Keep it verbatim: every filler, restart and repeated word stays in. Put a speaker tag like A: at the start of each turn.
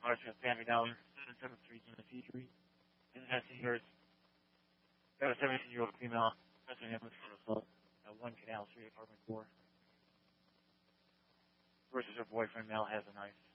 A: Ours has family dollars, seven three in the future. And that's yours. Got a seventeen-year-old female. That's an ambulance for the float. Uh, one Canal Street, apartment four. Versus her boyfriend Mel has a knife.